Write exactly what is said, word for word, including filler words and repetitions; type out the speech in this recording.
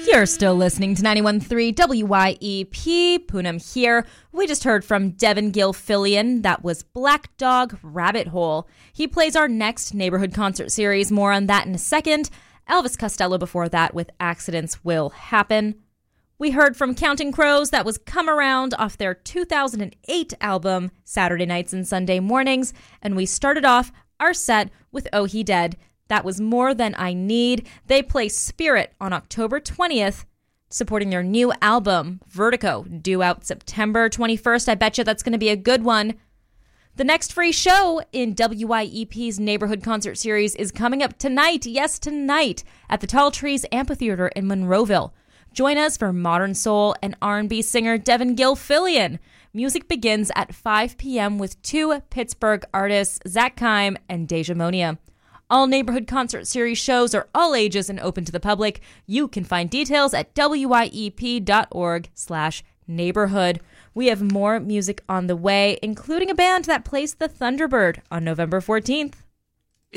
You're still listening to ninety-one point three W Y E P. Poonam here. We just heard from Devin Gilfillian. That was Black Dog Rabbit Hole. He plays our next neighborhood concert series. More on that in a second. Elvis Costello before that with Accidents Will Happen. We heard from Counting Crows. That was Come Around off their two thousand eight album, Saturday Nights and Sunday Mornings. And we started off our set with Oh He Dead. That was More Than I Need. They play Spirit on October twentieth, supporting their new album, Vertigo, due out September twenty-first. I bet you that's going to be a good one. The next free show in W Y E P's Neighborhood Concert Series is coming up tonight, yes, tonight, at the Tall Trees Amphitheater in Monroeville. Join us for modern soul and R and B singer Devin Gilfillian. Music begins at five p.m. with two Pittsburgh artists, Zach Kime and Deja Monia. All Neighborhood Concert Series shows are all ages and open to the public. You can find details at wyep.org slash neighborhood. We have more music on the way, including a band that plays the Thunderbird on November fourteenth.